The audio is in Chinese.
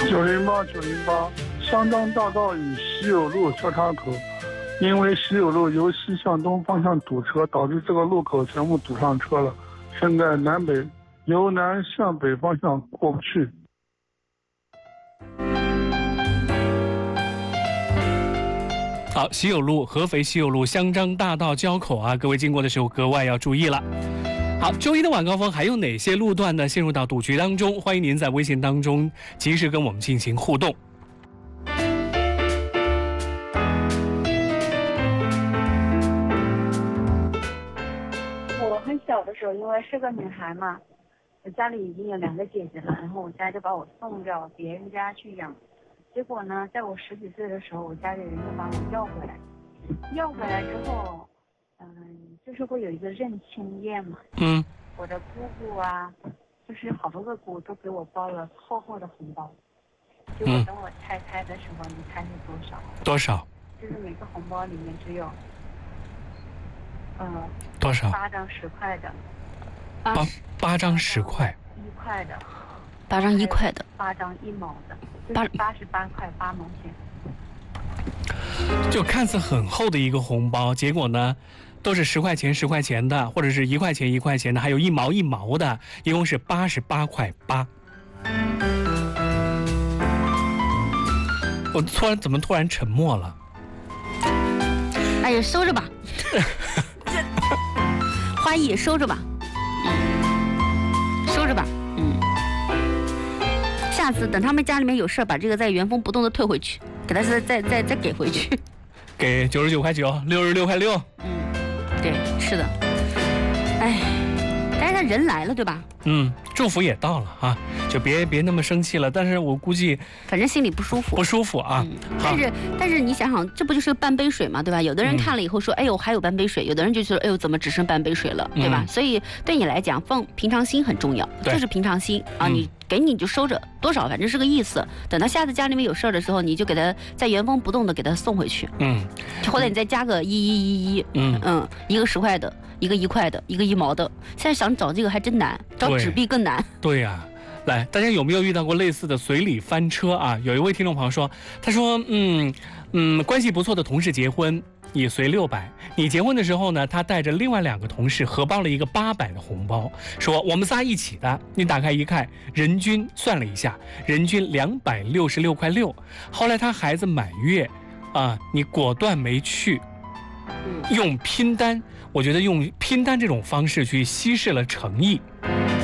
908，香樟大道与西友路交叉口，因为西友路由西向东方向堵车，导致这个路口全部堵上车了，现在由南向北方向过不去。 好，西友路、合肥西友路、香樟大道交口啊，各位经过的时候格外要注意了。好，周一的晚高峰还有哪些路段呢？陷入到堵局当中？欢迎您在微信当中及时跟我们进行互动。 我很小的时候，因为是个女孩嘛，我家里已经有2个姐姐了，然后我家就把我送到别人家去养。结果呢，在我10几岁的时候，我家里人就把我要回来。要回来之后，就是会有一个认亲宴嘛。我的姑姑啊，就是好多个姑都给我包了厚厚的红包。结果等我拆开的时候，你猜是多少？ 多少？ 就是每个红包里面只有， 多少 ？8张10块的。 8张10块。 1块的。 8张1块的。 8张1毛的。88块8毛钱， 就看似很厚的一个红包，结果呢，都是10块钱10块钱的，或者是1块钱1块钱的，还有1毛1毛的，一共是88块8。我怎么突然沉默了？ 哎呀，收着吧，花艺收着吧，收着吧。下次等他们家里面有事，把这个再原封不动的退回去，给他再给回去。 给99块9，66块6。 对，是的。哎，但是他人来了，对吧？ 祝福也到了啊，就别那么生气了。但是我估计， 反正心里不舒服啊。 但是你想想，这不就是半杯水嘛，对吧？有的人看了以后说，哎呦还有半杯水；有的人就说，哎呦怎么只剩半杯水了，对吧？所以对你来讲，放平常心很重要，就是平常心啊。你给你就收着，多少反正是个意思。等到下次家里面有事的时候，你就给他再原封不动的给他送回去。或者你再加个1111，一个10块的，一个1块的，一个1毛的。现在想找这个还真难，找纸币更难。 对呀。来，大家有没有遇到过类似的随礼翻车啊？有一位听众朋友说，他说，关系不错的同事结婚，你随600，你结婚的时候呢，他带着另外2个同事合包了一个800的红包，说我们仨一起的。你打开一看，人均算了一下，人均266块6。后来他孩子满月，你果断没去，用拼单，我觉得用拼单这种方式去稀释了诚意。